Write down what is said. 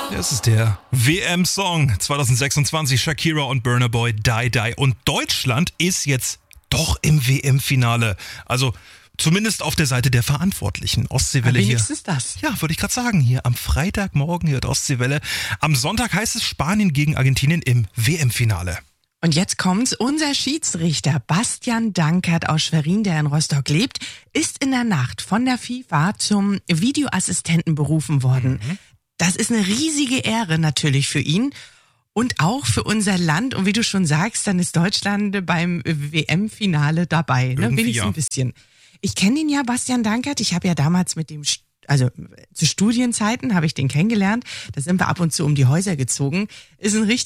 Es ist der WM-Song 2026, Shakira und Burna Boy, Die Die. Und Deutschland ist jetzt doch im WM-Finale. Also zumindest auf der Seite der Verantwortlichen. Ostseewelle hier. Wenigstens das. Ja, würde ich gerade sagen. Hier am Freitagmorgen hier Ostseewelle. Am Sonntag heißt es Spanien gegen Argentinien im WM-Finale. Und jetzt kommt's. Unser Schiedsrichter Bastian Dankert aus Schwerin, der in Rostock lebt, ist in der Nacht von der FIFA zum Videoassistenten berufen worden. Das ist eine riesige Ehre natürlich für ihn und auch für unser Land. Und wie du schon sagst, dann ist Deutschland beim WM-Finale dabei. Ne? Wenigstens ja. Ein bisschen. Ich kenne ihn ja, Bastian Dankert. Ich habe ja damals mit dem, also zu Studienzeiten habe ich den kennengelernt. Da sind wir ab und zu um die Häuser gezogen. Ist ein richtig